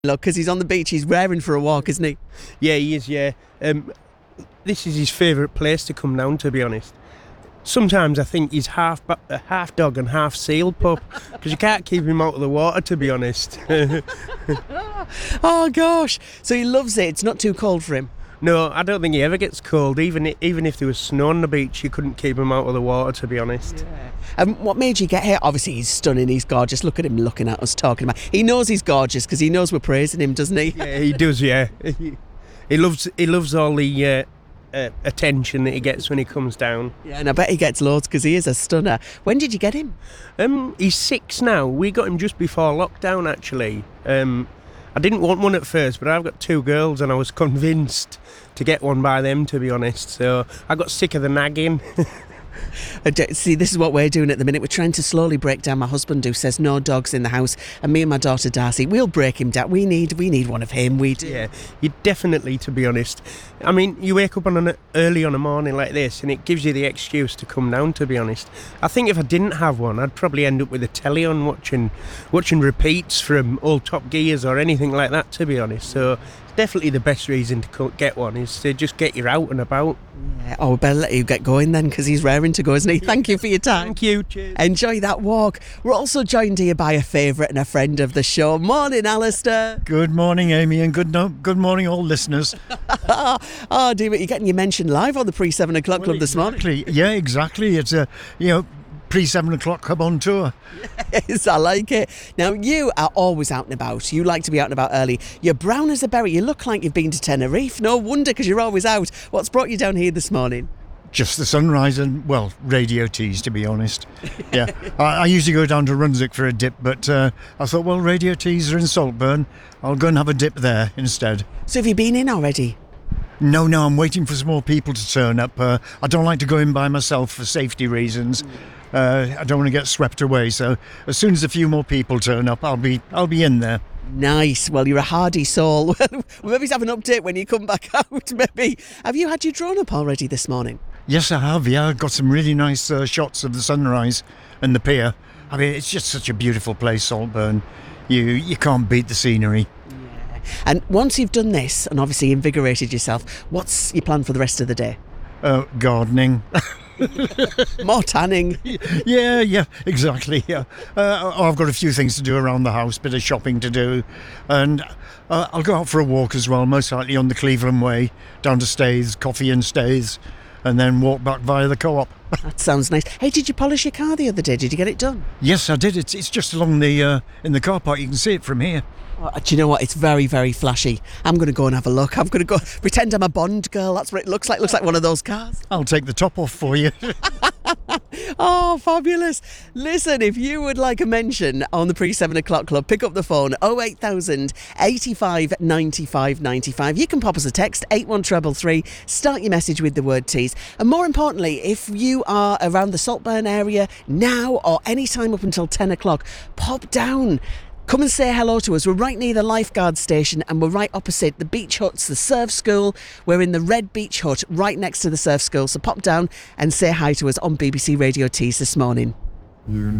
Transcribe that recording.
Look, because he's on the beach, he's raring for a walk, isn't he? Yeah, he is, yeah. This is his favourite place to come down, to be honest. Sometimes I think he's half dog and half seal pup, because you can't keep him out of the water, to be honest. Oh, gosh. So he loves it. It's not too cold for him. No, I don't think he ever gets cold. Even if there was snow on the beach, you couldn't keep him out of the water, to be honest. Yeah. What made you get here? Obviously, he's stunning, he's gorgeous. Look at him looking at us, talking about. He knows he's gorgeous because he knows we're praising him, doesn't he? Yeah, he does, yeah. He loves all the attention that he gets when he comes down. Yeah, and I bet he gets loads because he is a stunner. When did you get him? He's 6 now. We got him just before lockdown, actually. I didn't want one at first, but I've got 2 girls and I was convinced to get one by them, to be honest. So I got sick of the nagging. See, this is what we're doing at the minute. We're trying to slowly break down my husband, who says no dogs in the house, and me and my daughter Darcy, we'll break him down. We need one of him. We do. Yeah, you definitely, to be honest. I mean, you wake up early on a morning like this, and it gives you the excuse to come down, to be honest. I think if I didn't have one, I'd probably end up with a telly on watching repeats from old Top Gears or anything like that, to be honest. So definitely the best reason to get one is to just get you out and about. Yeah. Oh, we better let you get going then, because he's raring to go, isn't he? Thank you for your time. Thank you. Cheers. Enjoy that walk. We're also joined here by a favourite and a friend of the show. Morning, Alistair. Good morning, Amy, and good morning, all listeners. Oh, dear, you're getting your mention live on the pre-7 o'clock club this morning. Yeah, exactly. It's a, pre-7 o'clock club on tour. Yes, I like it. Now, you are always out and about. You like to be out and about early. You're brown as a berry. You look like you've been to Tenerife. No wonder, because you're always out. What's brought you down here this morning? Just the sunrise and, well, Radio Tees, to be honest. Yeah, I usually go down to Runswick for a dip, but I thought, well, Radio Tees are in Saltburn. I'll go and have a dip there instead. So have you been in already? No, I'm waiting for some more people to turn up. I don't like to go in by myself for safety reasons. I don't want to get swept away, so as soon as a few more people turn up, I'll be in there. Nice. Well, you're a hardy soul. We'll maybe have an update when you come back out, maybe. Have you had your drone up already this morning? Yes, I have, yeah. I've got some really nice shots of the sunrise and the pier. I mean, it's just such a beautiful place, Saltburn. You can't beat the scenery. Yeah. And once you've done this, and obviously invigorated yourself, what's your plan for the rest of the day? Gardening. More tanning. Yeah, exactly. Yeah, I've got a few things to do around the house, bit of shopping to do, and I'll go out for a walk as well, most likely on the Cleveland Way, down to Staithes, coffee and Staithes, and then walk back via the Co-op. That sounds nice. Hey, did you polish your car the other day? Did you get it done? Yes, I did. It's just along the in the car park. You can see it from here. Do you know what? It's very, very flashy. I'm going to go and have a look. I'm going to go pretend I'm a Bond girl. That's what it looks like. Looks like one of those cars. I'll take the top off for you. Oh, fabulous. Listen, if you would like a mention on the pre-7 o'clock club, pick up the phone, 08000 85 95 95. You can pop us a text, 81333. Start your message with the word tease. And more importantly, if you are around the Saltburn area now or any time up until 10 o'clock, pop down. Come and say hello to us. We're right near the lifeguard station and we're right opposite the beach huts, the surf school. We're in the Red Beach Hut right next to the surf school. So pop down and say hi to us on BBC Radio Tees this morning.